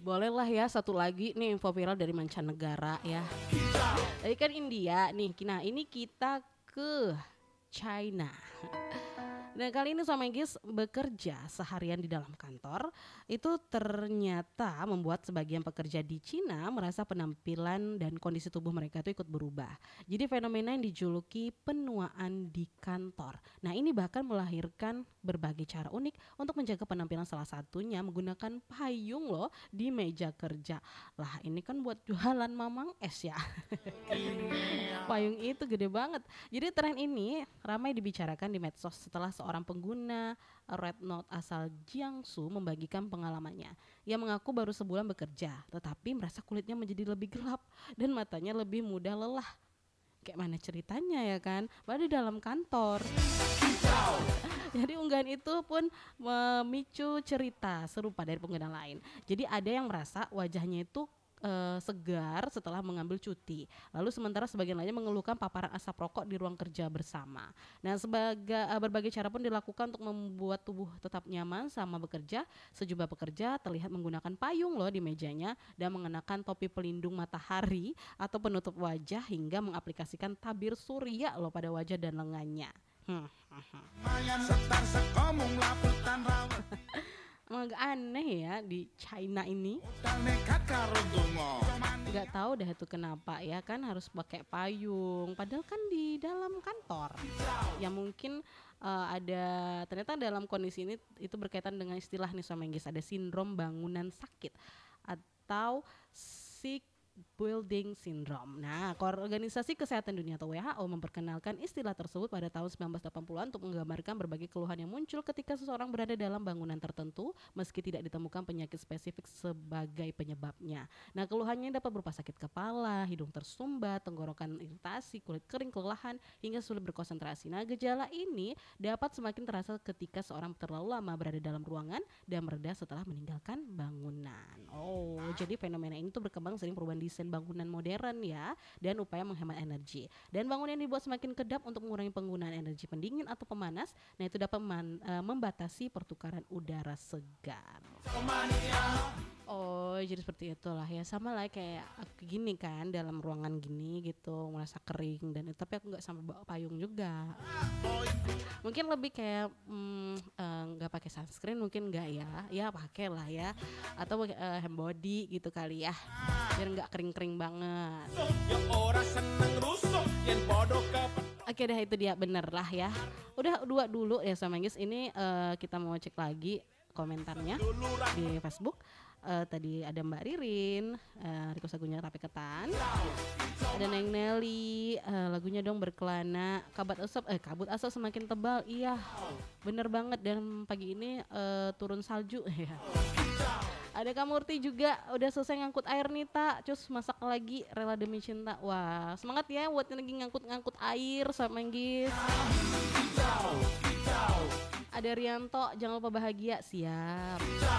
Bolehlah ya satu lagi nih info viral dari mancanegara ya. Tadi kan India nih, nah ini kita ke China. Dan kali ini Suami Gis bekerja seharian di dalam kantor itu ternyata membuat sebagian pekerja di Cina merasa penampilan dan kondisi tubuh mereka itu ikut berubah. Jadi fenomena yang dijuluki penuaan di kantor. Nah ini bahkan melahirkan berbagai cara unik untuk menjaga penampilan, salah satunya menggunakan payung loh di meja kerja. Lah ini kan buat jualan Mamang Es ya. Payung itu gede banget. Jadi tren ini ramai dibicarakan di medsos setelah seorang pengguna Red Note asal Jiangsu membagikan pengalamannya. Ia mengaku baru sebulan bekerja, tetapi merasa kulitnya menjadi lebih gelap dan matanya lebih mudah lelah. Kayak mana ceritanya ya kan? Baru di dalam kantor. Jadi unggahan itu pun memicu cerita serupa dari pengguna lain. Jadi ada yang merasa wajahnya itu segar setelah mengambil cuti. Lalu sementara sebagian lainnya mengeluhkan paparan asap rokok di ruang kerja bersama. Nah, berbagai cara pun dilakukan untuk membuat tubuh tetap nyaman sama bekerja. Sejumlah pekerja terlihat menggunakan payung loh di mejanya dan mengenakan topi pelindung matahari atau penutup wajah hingga mengaplikasikan tabir surya loh pada wajah dan lengannya. Emang agak aneh ya di China ini. Nggak tahu deh itu kenapa ya kan harus pakai payung. Padahal kan di dalam kantor. Ya mungkin ada ternyata dalam kondisi ini itu berkaitan dengan istilah nih Soal Menggis, ada sindrom bangunan sakit atau sick building syndrome. Nah, Organisasi Kesehatan Dunia atau WHO memperkenalkan istilah tersebut pada tahun 1980-an untuk menggambarkan berbagai keluhan yang muncul ketika seseorang berada dalam bangunan tertentu meski tidak ditemukan penyakit spesifik sebagai penyebabnya. Nah, keluhannya dapat berupa sakit kepala, hidung tersumbat, tenggorokan iritasi, kulit kering, kelelahan, hingga sulit berkonsentrasi. Nah, gejala ini dapat semakin terasa ketika seorang terlalu lama berada dalam ruangan dan mereda setelah meninggalkan bangunan. Oh, jadi fenomena ini tuh berkembang sering perubahan desain bangunan modern ya dan upaya menghemat energi. Dan bangunan dibuat semakin kedap untuk mengurangi penggunaan energi pendingin atau pemanas. Nah, itu dapat membatasi pertukaran udara segar. Oh, jadi seperti itulah ya. Sama lah kayak aku gini kan dalam ruangan gini gitu, merasa kering dan tapi aku nggak sampai bawa payung juga. Mungkin lebih kayak nggak pakai sunscreen mungkin nggak ya, ya pakai lah ya, atau hand body gitu kali ya, biar nggak kering-kering banget. Oke dah itu dia bener lah ya. Udah dua dulu ya sama guys. Ini kita mau cek lagi komentarnya di Facebook. Tadi ada Mbak Ririn, request lagunya Tape Ketan. Ada Neng Nelly, lagunya dong Berkelana. Kabut asap semakin tebal. Iya, bener banget. Dan pagi ini turun salju ya. Ada Kak Murti juga udah selesai ngangkut air nih Tak, cus masak lagi Rela Demi Cinta. Wah semangat ya buat yang lagi ngangkut air sama Menggis. Ada Rianto, jangan lupa bahagia. Siap.